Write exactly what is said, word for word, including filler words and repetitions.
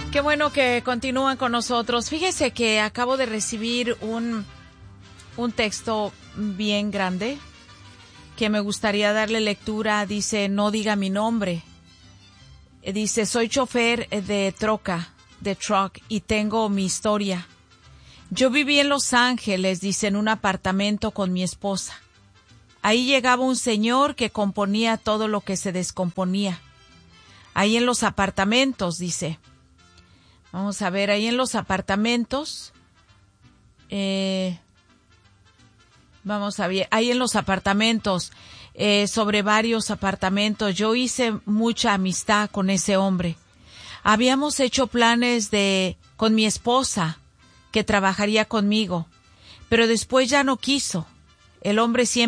Qué bueno que continúan con nosotros. Fíjese que acabo de recibir un, un texto bien grande que me gustaría darle lectura. Dice, no diga mi nombre. Dice, soy chofer de troca, de truck, y tengo mi historia. Yo viví en Los Ángeles, dice, en un apartamento con mi esposa. Ahí llegaba un señor que componía todo lo que se descomponía. Ahí en los apartamentos, dice. Vamos a ver, ahí en los apartamentos. Eh, vamos a ver, ahí en los apartamentos, eh, sobre varios apartamentos, yo hice mucha amistad con ese hombre. Habíamos hecho planes de, con mi esposa, que trabajaría conmigo, pero después ya no quiso. El hombre siempre